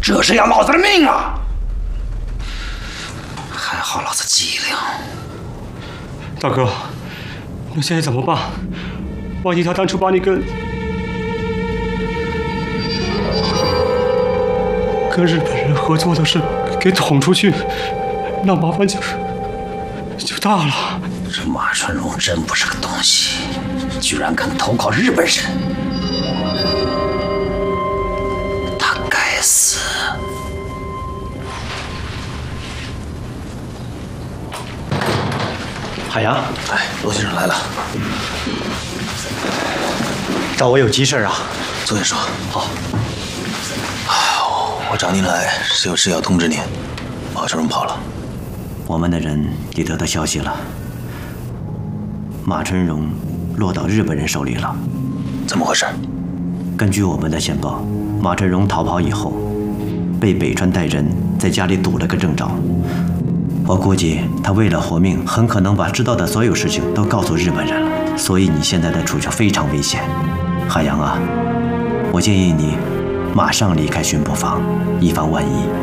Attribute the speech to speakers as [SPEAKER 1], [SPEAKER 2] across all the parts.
[SPEAKER 1] 这是要老子的命啊！还好老子机灵。
[SPEAKER 2] 大哥，那现在怎么办？万一他当初把你跟日本人合作的事给捅出去，那麻烦就大了。
[SPEAKER 1] 这马春荣真不是个东西，居然敢投靠日本人，他该死。
[SPEAKER 3] 海洋，
[SPEAKER 1] 哎，罗先生来了，
[SPEAKER 3] 找我有急事啊。
[SPEAKER 1] 坐下说。好。我找您来是有事要通知您，马春荣跑了。
[SPEAKER 3] 我们的人也得到消息了，马春荣落到日本人手里了。
[SPEAKER 1] 怎么回事？
[SPEAKER 3] 根据我们的线报，马春荣逃跑以后，被北川带人在家里堵了个正着。我估计他为了活命，很可能把知道的所有事情都告诉日本人了。所以你现在的处境非常危险，海洋啊，我建议你马上离开巡捕房，以防万一。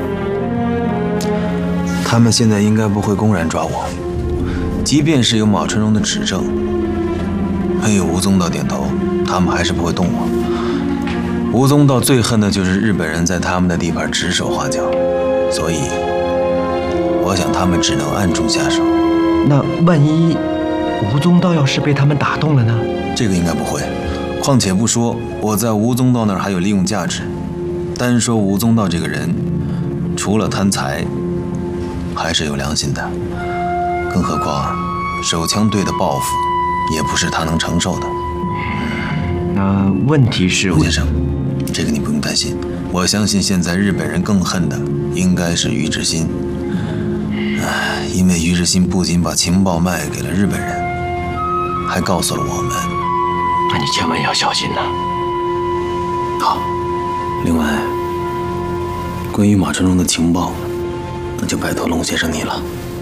[SPEAKER 1] 他们现在应该不会公然抓我，即便是有马春荣的指证，没有吴宗道点头，他们还是不会动我。吴宗道最恨的就是日本人在他们的地盘指手画脚，所以我想他们只能暗中下手。
[SPEAKER 3] 那万一吴宗道要是被他们打动了呢？
[SPEAKER 1] 这个应该不会。况且不说我在吴宗道那儿还有利用价值，单说吴宗道这个人，除了贪财，还是有良心的。更何况手枪队的报复，也不是他能承受的。
[SPEAKER 3] 那问题是，
[SPEAKER 1] 陆先生，这个你不用担心。我相信现在日本人更恨的应该是于志新。因为于志新不仅把情报卖给了日本人，还告诉了我们。
[SPEAKER 3] 那你千万要小心呐。
[SPEAKER 1] 好，另外，关于马春荣的情报，那就拜托龙先生你了。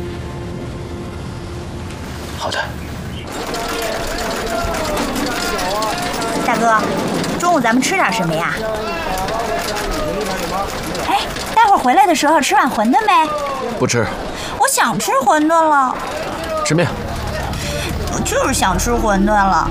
[SPEAKER 3] 好的。
[SPEAKER 4] 大哥，中午咱们吃点什么呀？哎，待会儿回来的时候吃碗馄饨没？
[SPEAKER 1] 不吃。
[SPEAKER 4] 我想吃馄饨了。
[SPEAKER 1] 吃面。
[SPEAKER 4] 我就是想吃馄饨了。